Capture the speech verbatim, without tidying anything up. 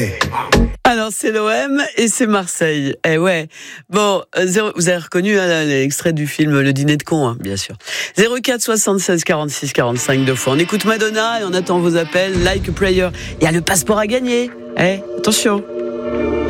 Alors c'est l'O M et c'est Marseille. Eh ouais. Bon, euh, zéro, vous avez reconnu hein, l'extrait du film Le Dîner de cons, hein, bien sûr. zéro quatre soixante-seize quarante-six quarante-cinq deux fois. On écoute Madonna et on attend vos appels. Like a Player. Il y a le passeport à gagner. Eh, attention.